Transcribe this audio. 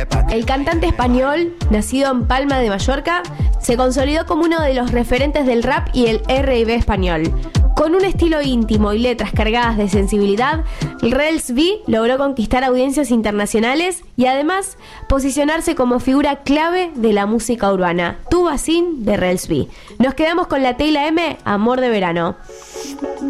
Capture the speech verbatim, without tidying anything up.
El cantante español, nacido en Palma de Mallorca, se consolidó como uno de los referentes del rap y el erre y be español. Con un estilo íntimo y letras cargadas de sensibilidad, Rels B logró conquistar audiencias internacionales y además posicionarse como figura clave de la música urbana. Tu Vacín de Rels B. Nos quedamos con la T y la M, Amor de Verano.